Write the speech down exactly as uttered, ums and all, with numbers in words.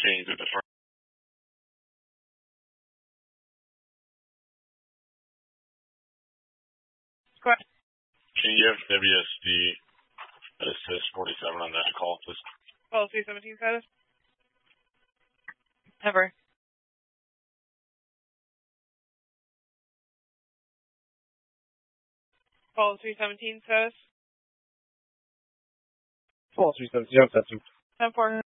Change at the front. Go ahead. Can you have W S D assist forty-seven on that call, please? Call three seventeen status. Ever. Call three seventeen status. Call three seventeen, ten four.